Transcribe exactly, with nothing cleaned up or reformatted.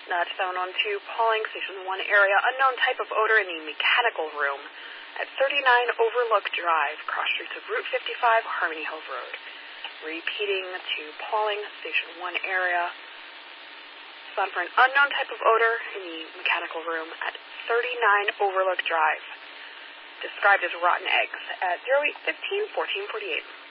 Not found on two, Pauling, Station one area. Unknown type of odor in the mechanical room at thirty-nine Overlook Drive, cross streets of Route fifty-five, Harmony Hills Road. Repeating to Pauling, Station one area. Found for an unknown type of odor in the mechanical room at thirty-nine Overlook Drive. Described as rotten eggs at zero eight fifteen fourteen forty-eight.